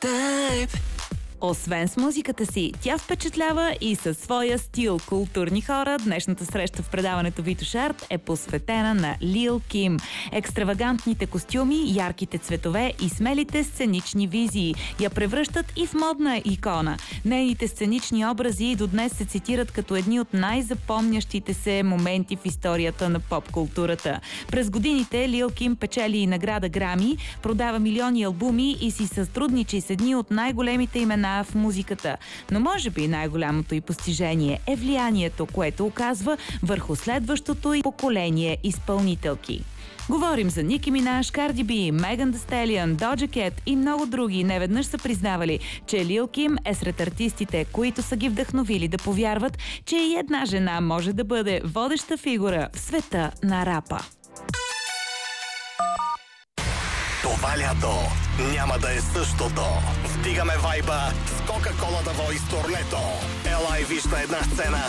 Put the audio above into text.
теб. Освен с музиката си, тя впечатлява и със своя стил. Културни хора, днешната среща в предаването Витош Арт е посветена на Лил Ким. Екстравагантните костюми, ярките цветове и смелите сценични визии я превръщат и в модна икона. Нейните сценични образи до днес се цитират като едни от най-запомнящите се моменти в историята на поп-културата. През годините Лил Ким печели и награда Грами, продава милиони албуми и си сътрудничи с едни от най-големите имена в музиката. Но може би най-голямото й постижение е влиянието, което оказва върху следващото й поколение изпълнителки. Говорим за Ники Минаж, Карди Би, Меган Де Стелиън, Доджа Кет и много други. Неведнъж са признавали, че Лил Ким е сред артистите, които са ги вдъхновили да повярват, че и една жена може да бъде водеща фигура в света на рапа. Това лято няма да е същото. Вдигаме вайба с Кока-Кола да Voice турнето. Ела и виж на една сцена